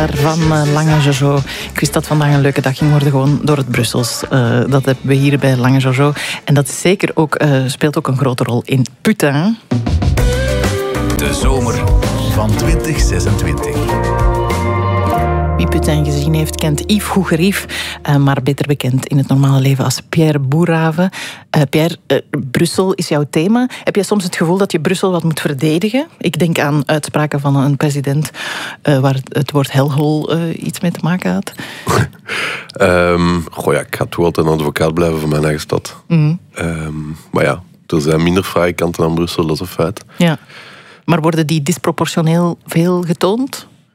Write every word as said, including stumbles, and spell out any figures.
daar van uh, Lange Jojo. Ik wist dat vandaag een leuke dag ging worden, gewoon door het Brussels. Uh, dat hebben we hier bij Lange Jojo. En dat is zeker ook, uh, speelt ook een grote rol in Putain. De zomer van twintig zesentwintig. Wie Putain gezien heeft, kent Yves Hoegerief, uh, maar beter bekend in het normale leven als Pierre Boerhaave. Uh, Pierre, uh, Brussel is jouw thema. Heb jij soms het gevoel dat je Brussel wat moet verdedigen? Ik denk aan uitspraken van een president uh, waar het woord hellhole uh, iets mee te maken had. um, goh ja, ik ga toch altijd een advocaat blijven van mijn eigen stad. Mm. Um, maar ja, er zijn minder fraaie kanten aan Brussel, dat is een feit. Ja. Maar worden die disproportioneel veel getoond?